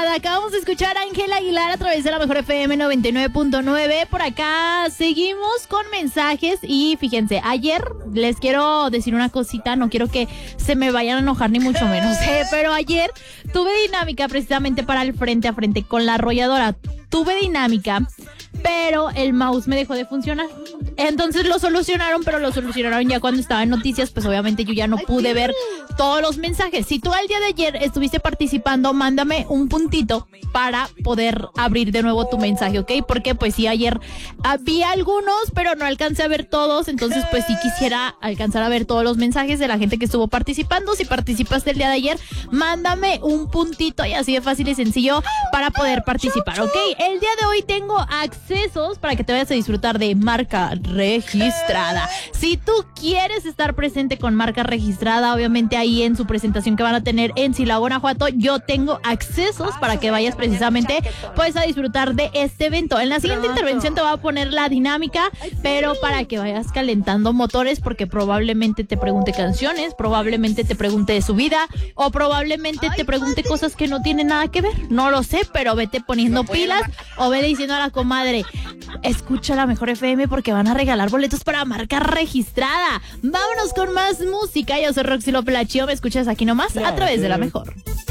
verdad. Acabamos de escuchar a Ángela Aguilar a través de la Mejor FM 99.9. Por acá seguimos con mensajes y fíjense, ayer les quiero decir una cosita, no quiero que se me vayan a enojar ni mucho menos, pero ayer tuve dinámica precisamente para el frente a frente con la arrolladora. Tuve dinámica, pero el mouse me dejó de funcionar. Entonces lo solucionaron, pero lo solucionaron ya cuando estaba en noticias, pues obviamente yo ya no pude ver todos los mensajes. Si tú al día de ayer estuviste participando, mándame un puntito para poder abrir de nuevo tu mensaje, ¿ok? Porque pues sí, ayer había algunos, pero no alcancé a ver todos, entonces pues sí quisiera alcanzar a ver todos los mensajes de la gente que estuvo participando. Si participaste el día de ayer, mándame un puntito y así de fácil y sencillo para poder participar, ¿ok? El día de hoy tengo accesos para que te vayas a disfrutar de marca registrada. Si tú quieres estar presente con marca registrada, obviamente ahí en su presentación que van a tener en Silao, Guanajuato, yo tengo accesos para que vayas precisamente pues a disfrutar de este evento. En la siguiente intervención te voy a poner la dinámica, pero para que vayas calentando motores, porque probablemente te pregunte canciones, probablemente te pregunte de su vida o probablemente te pregunte cosas que no tienen nada que ver. No lo sé, pero vete poniendo pilas o vete diciendo a la comadre, escucha la Mejor FM porque van a regalar boletos para marca registrada. Vámonos con más música. Yo soy Roxy López La Chío, me escuchas aquí nomás a través de la Mejor.